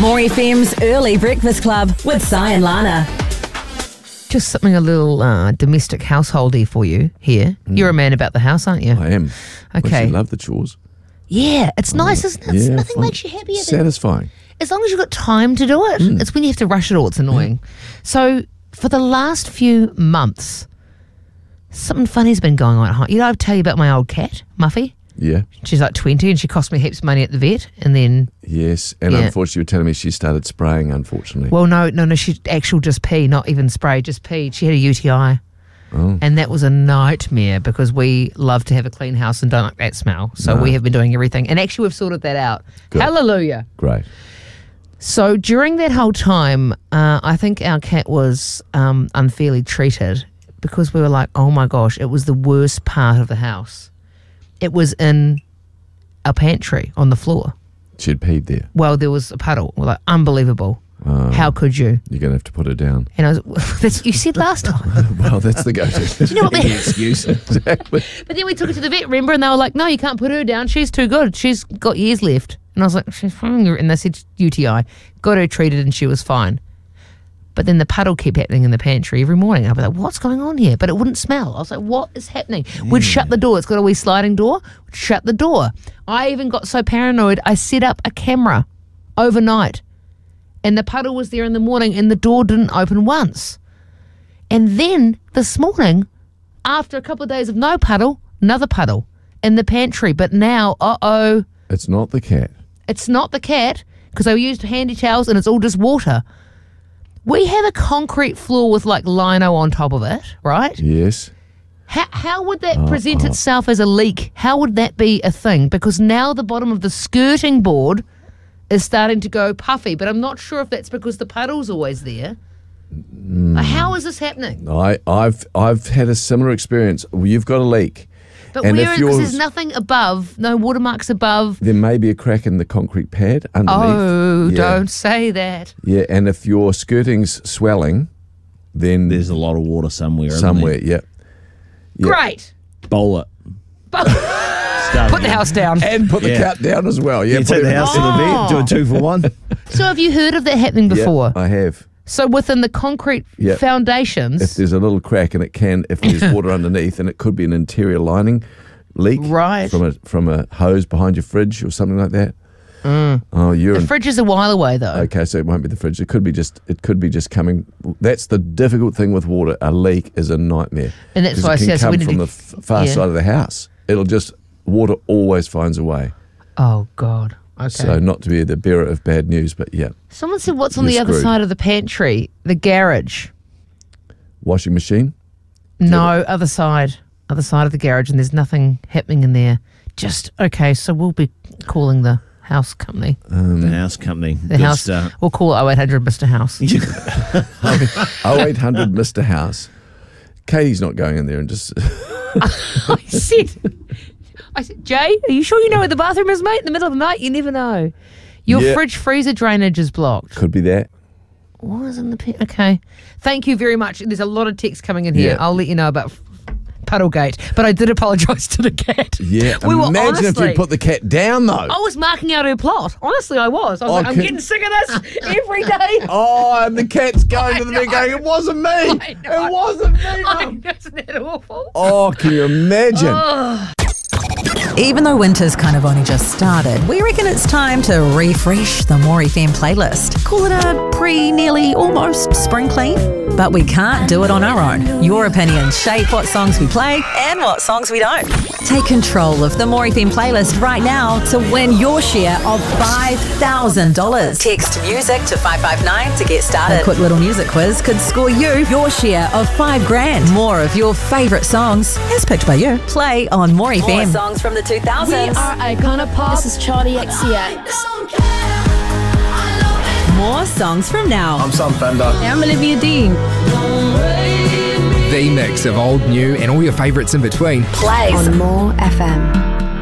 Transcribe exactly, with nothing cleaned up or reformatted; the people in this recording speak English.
More F M's Early Breakfast Club with Si and Lana. Just something a little uh, domestic householdy for you here. Mm. You're a man about the house, aren't you? I am. Okay. I love the chores. Yeah, it's nice, isn't it? Yeah, Nothing fun. makes you happier than... Satisfying. As long as you've got time to do it. Mm. It's when you have to rush it all, it's annoying. Mm. So, for the last few months, something funny's been going on at home. You know, I'll tell you about my old cat, Muffy. Yeah. She's like twenty and she cost me heaps of money at the vet, and then... Yes, and yeah. unfortunately you're telling me she started spraying, unfortunately. Well, no, no, no, she actual just pee, not even spray, just pee. She had a U T I. Oh. And that was a nightmare because we love to have a clean house and don't like that smell. So no. we have been doing everything. And actually we've sorted that out. Good. Hallelujah. Great. So during that whole time, uh, I think our cat was um, unfairly treated because we were like, oh my gosh, it was the worst part of the house. It was in a pantry on the floor. She'd peed there. Well, there was a puddle. We're like, unbelievable. Oh, How could you? You're going to have to put her down. And I was, that's, you said last time. Well, that's the go-to. Do you know what the excuse? Exactly. But then we took her to the vet, remember, and they were like, no, you can't put her down. She's too good. She's got years left. And I was like, she's fine. And they said U T I. Got her treated and she was fine. But then the puddle kept happening in the pantry every morning. I'd be like, what's going on here? But it wouldn't smell. I was like, what is happening? Yeah. We'd shut the door. It's got a wee sliding door. We'd shut the door. I even got so paranoid, I set up a camera overnight. And the puddle was there in the morning and the door didn't open once. And then this morning, after a couple of days of no puddle, another puddle in the pantry. But now, uh-oh. It's not the cat. It's not the cat because I used handy towels and it's all just water. We have a concrete floor with like lino on top of it, right? Yes. How, how would that oh, present oh. itself as a leak? How would that be a thing? Because now the bottom of the skirting board is starting to go puffy, but I'm not sure if that's because the puddle's always there. Mm. How is this happening? I, I've I've had a similar experience. Well, you've got a leak. But and where, if because yours, there's nothing above, no watermarks above. There may be a crack in the concrete pad underneath. Oh, yeah. don't say that. Yeah, and if your skirting's swelling, then... There's a lot of water somewhere. Somewhere, yeah. yeah. Great. Bowl it. Put the house down. And put the yeah. cat down as well. Yeah, you take the house oh. to the vet, do a two for one. So have you heard of that happening before? Yeah, I have. So within the concrete yep. foundations... If there's a little crack and it can, if there's water underneath, and it could be an interior lining leak right. from a from a hose behind your fridge or something like that. Mm. Oh, you're... The in, fridge is a while away, though. Okay, so it won't be the fridge. It could be just It could be just coming... That's the difficult thing with water. A leak is a nightmare. And that's why it I can said... come so we from to, the f- far yeah. side of the house. It'll just... Water always finds a way. Oh, God. Okay. So not to be the bearer of bad news, but yeah. Someone said, what's on You're the other screwed. side of the pantry? The garage. Washing machine? No, other side. Other side of the garage, and there's nothing happening in there. Just, okay, so we'll be calling the house company. Um, the house company. The Good house. start. We'll call oh eight hundred Mister House. oh eight hundred Mister House. Katie's not going in there and just... I said... I said, Jay, are you sure you know where the bathroom is, mate? In the middle of the night, you never know. Your yeah. fridge freezer drainage is blocked. Could be that. What is in the pen? Okay. Thank you very much. There's a lot of text coming in here. Yeah. I'll let you know about Puddlegate. But I did apologise to the cat. Yeah. We were Imagine honestly, if you put the cat down, though. I was marking out her plot. Honestly, I was. I was Oh, like, I'm can- getting sick of this every day. Oh, and the cat's going I to the know. bed going, it wasn't me. I know. It wasn't me, I Mum. know, isn't that awful? Oh, can you imagine? Oh. Even though winter's kind of only just started, we reckon it's time to refresh the More F M playlist. Call it a pre, nearly, almost spring clean. But we can't do it on our own. Your opinions shape what songs we play and what songs we don't. Take control of the More F M playlist right now to win your share of five thousand dollars. Text music to five five nine to get started. A quick little music quiz could score you your share of five grand. More of your favourite songs, as picked by you. Play on More F M. More songs from the two thousands. We are Icona Pop. This is Charlie X C X. More songs from now. I'm Sam Fender. I'm Olivia Dean. The mix of old, new, and all your favourites in between. Plays On More F M.